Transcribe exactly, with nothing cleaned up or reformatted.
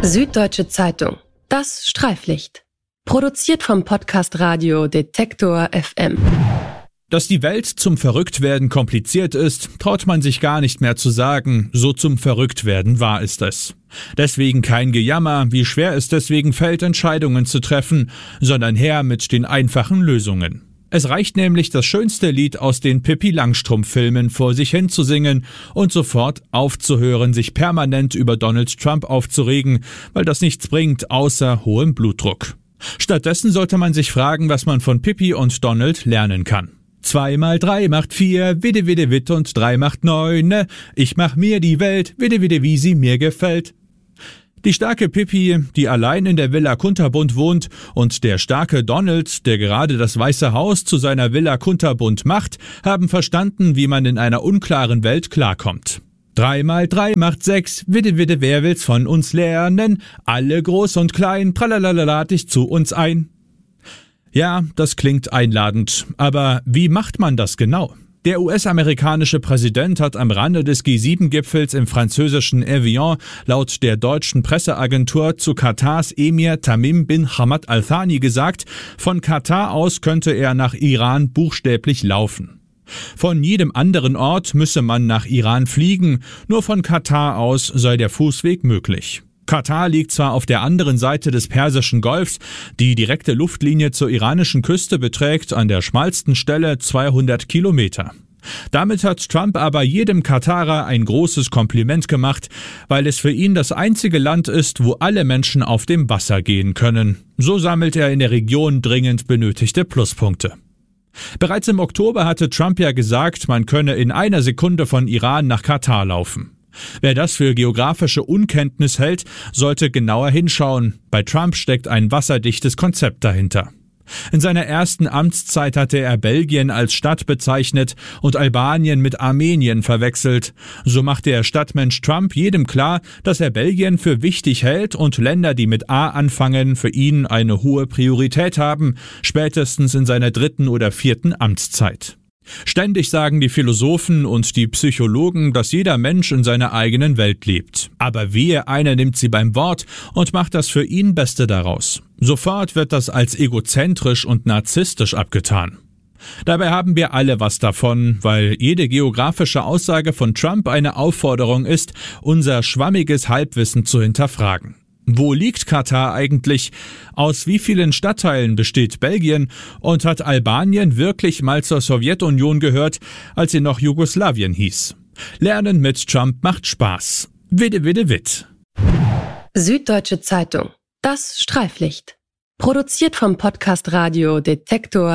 Süddeutsche Zeitung. Das Streiflicht. Produziert vom Podcast Radio Detektor F M. Dass die Welt zum Verrücktwerden kompliziert ist, traut man sich gar nicht mehr zu sagen. So zum Verrücktwerden wahr ist es. Deswegen kein Gejammer, wie schwer es deswegen fällt, Entscheidungen zu treffen, sondern her mit den einfachen Lösungen. Es reicht nämlich, das schönste Lied aus den Pippi-Langstrumpf-Filmen vor sich hin zu singen und sofort aufzuhören, sich permanent über Donald Trump aufzuregen, weil das nichts bringt, außer hohem Blutdruck. Stattdessen sollte man sich fragen, was man von Pippi und Donald lernen kann. Zwei mal drei macht vier, widde widde witt und drei macht neun. Ich mach mir die Welt, widde widde wie sie mir gefällt. Die starke Pippi, die allein in der Villa Kunterbund wohnt, und der starke Donald, der gerade das Weiße Haus zu seiner Villa Kunterbund macht, haben verstanden, wie man in einer unklaren Welt klarkommt. Drei mal drei macht sechs, widde widde wer will's von uns lernen? Alle groß und klein, pralalala lad dich zu uns ein. Ja, das klingt einladend, aber wie macht man das genau? Der U S-amerikanische Präsident hat am Rande des G sieben Gipfels im französischen Evian laut der deutschen Presseagentur zu Katars Emir Tamim bin Hamad Al Thani gesagt, von Katar aus könnte er nach Iran buchstäblich laufen. Von jedem anderen Ort müsse man nach Iran fliegen, nur von Katar aus sei der Fußweg möglich. Katar liegt zwar auf der anderen Seite des Persischen Golfs, die direkte Luftlinie zur iranischen Küste beträgt an der schmalsten Stelle zweihundert Kilometer. Damit hat Trump aber jedem Katarer ein großes Kompliment gemacht, weil es für ihn das einzige Land ist, wo alle Menschen auf dem Wasser gehen können. So sammelt er in der Region dringend benötigte Pluspunkte. Bereits im Oktober hatte Trump ja gesagt, man könne in einer Sekunde von Iran nach Katar laufen. Wer das für geografische Unkenntnis hält, sollte genauer hinschauen. Bei Trump steckt ein wasserdichtes Konzept dahinter. In seiner ersten Amtszeit hatte er Belgien als Stadt bezeichnet und Albanien mit Armenien verwechselt. So machte der Stadtmensch Trump jedem klar, dass er Belgien für wichtig hält und Länder, die mit A anfangen, für ihn eine hohe Priorität haben, spätestens in seiner dritten oder vierten Amtszeit. Ständig sagen die Philosophen und die Psychologen, dass jeder Mensch in seiner eigenen Welt lebt. Aber wehe, einer nimmt sie beim Wort und macht das für ihn Beste daraus. Sofort wird das als egozentrisch und narzisstisch abgetan. Dabei haben wir alle was davon, weil jede geografische Aussage von Trump eine Aufforderung ist, unser schwammiges Halbwissen zu hinterfragen. Wo liegt Katar eigentlich? Aus wie vielen Stadtteilen besteht Belgien? Und hat Albanien wirklich mal zur Sowjetunion gehört, als sie noch Jugoslawien hieß? Lernen mit Trump macht Spaß. Widde, widde, witt. Süddeutsche Zeitung. Das Streiflicht. Produziert vom Podcast Radio Detektor